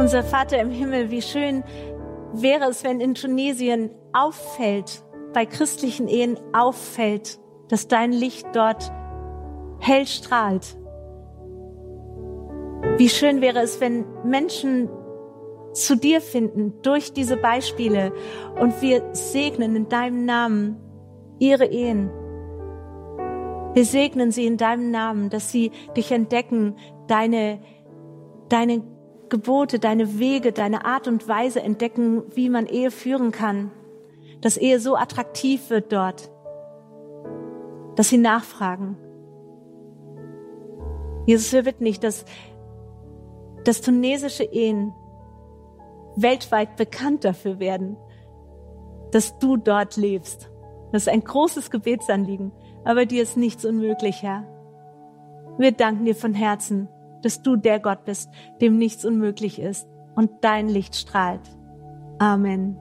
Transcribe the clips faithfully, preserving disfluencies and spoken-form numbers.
Unser Vater im Himmel, wie schön wäre es, wenn in Tunesien auffällt, bei christlichen Ehen auffällt, dass dein Licht dort hell strahlt. Wie schön wäre es, wenn Menschen zu dir finden durch diese Beispiele und wir segnen in deinem Namen ihre Ehen. Wir segnen sie in deinem Namen, dass sie dich entdecken, deine, deine Gebote, deine Wege, deine Art und Weise entdecken, wie man Ehe führen kann. Dass Ehe so attraktiv wird dort, dass sie nachfragen. Jesus, wir bitten dich, dass, dass tunesische Ehen weltweit bekannt dafür werden, dass du dort lebst. Das ist ein großes Gebetsanliegen, aber dir ist nichts unmöglich, Herr. Wir danken dir von Herzen, dass du der Gott bist, dem nichts unmöglich ist und dein Licht strahlt. Amen.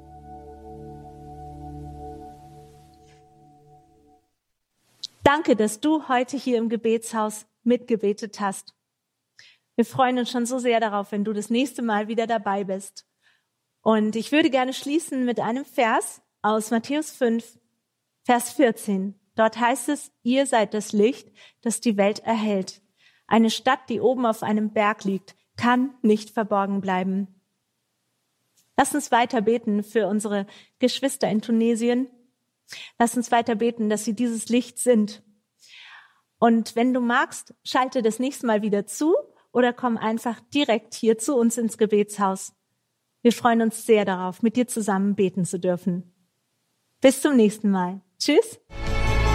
Danke, dass du heute hier im Gebetshaus mitgebetet hast. Wir freuen uns schon so sehr darauf, wenn du das nächste Mal wieder dabei bist. Und ich würde gerne schließen mit einem Vers aus Matthäus fünf, Vers vierzehn. Dort heißt es, ihr seid das Licht, das die Welt erhellt. Eine Stadt, die oben auf einem Berg liegt, kann nicht verborgen bleiben. Lass uns weiter beten für unsere Geschwister in Tunesien. Lass uns weiter beten, dass sie dieses Licht sind. Und wenn du magst, schalte das nächste Mal wieder zu oder komm einfach direkt hier zu uns ins Gebetshaus. Wir freuen uns sehr darauf, mit dir zusammen beten zu dürfen. Bis zum nächsten Mal. Tschüss.